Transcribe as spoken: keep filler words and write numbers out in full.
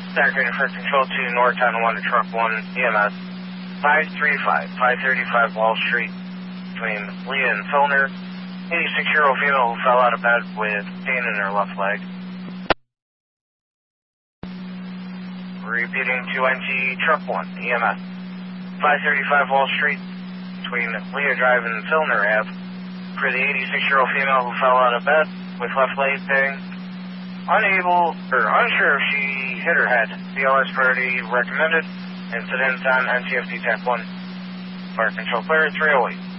Secretary for Control two, Northtown one to Truck one, E M S. five thirty-five, five thirty-five Wall Street, between Leah and Filner. eighty-six-year-old female who fell out of bed with pain in her left leg. Repeating to N T Truck one, E M S. five thirty-five Wall Street, between Leah Drive and Filner Ave. For the eighty-six-year-old female who fell out of bed with left leg pain. Unable, or unsure if she hit her head. B L S priority recommended. Incident on N T F D Tech one. Fire control clear, three oh eight.